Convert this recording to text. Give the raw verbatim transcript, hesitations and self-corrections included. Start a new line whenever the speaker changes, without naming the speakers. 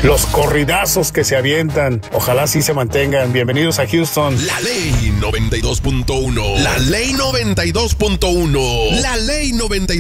los corridazos que se avientan. Ojalá sí se mantengan. Bienvenidos a Houston.
La Ley noventa y dos punto uno. La Ley noventa y dos punto uno. La Ley noventa y dos.